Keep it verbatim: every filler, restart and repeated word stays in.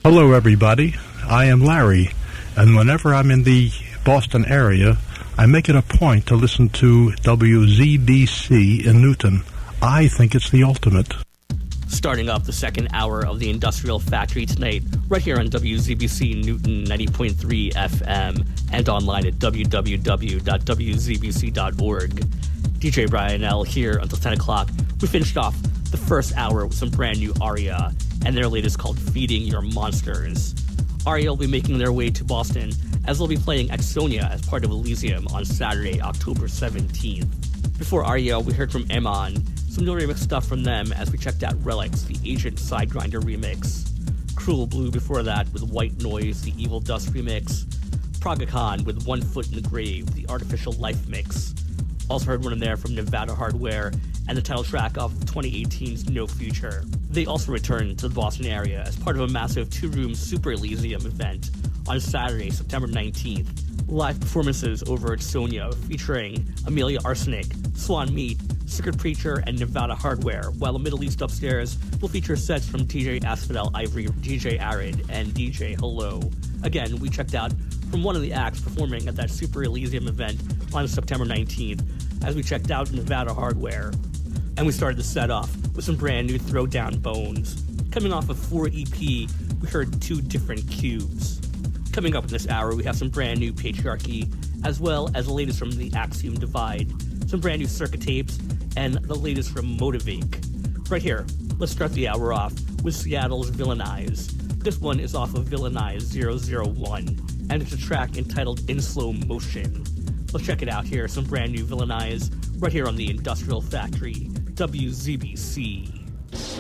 Hello, everybody. I am Larry, and whenever I'm in the Boston area, I make it a point to listen to W Z B C in Newton. I think it's the ultimate. Starting off the second hour of the Industrial Factory tonight, right here on W Z B C Newton ninety point three F M and online at w w w dot w z b c dot org. D J Brian L. here until ten o'clock. We finished off the first hour with some brand new Aria and their latest called Feeding Your Monsters. Aria will be making their way to Boston as they'll be playing at Sonia as part of Elysium on Saturday, October seventeenth. Before Aria, we heard from Emon, some new remix stuff from them as we checked out Relics, the Agent Sidegrinder remix. Cruel Blue before that with White Noise, the Evil Dust remix. Progacon with One Foot in the Grave, the Artificial Life mix. Also heard one in there from Nevada Hardware and the title track of twenty eighteen's No Future. They also returned to the Boston area as part of a massive two-room Super Elysium event on Saturday, September nineteenth. Live performances over at Sonia featuring Amelia Arsenic, Swan Meat, Circuit Preacher, and Nevada Hardware, while the Middle East upstairs will feature sets from D J Asphodel Ivory, D J Arid, and D J Hello. Again, we checked out from one of the acts performing at that Super Elysium event on September nineteenth as we checked out Nevada Hardware. And we started the set off with some brand new Throwdown Bones. Coming off of four E P, we heard Two Different Cubes. Coming up in this hour, we have some brand new Patriarchy, as well as the latest from the Axiom Divide, some brand new Circuit tapes, and the latest from Motivate. Right here, let's start the hour off with Seattle's Villainize. This one is off of Villainize zero zero one, and it's a track entitled In Slow Motion. Let's check it out here, some brand new Villainize, right here on the Industrial Factory, W Z B C.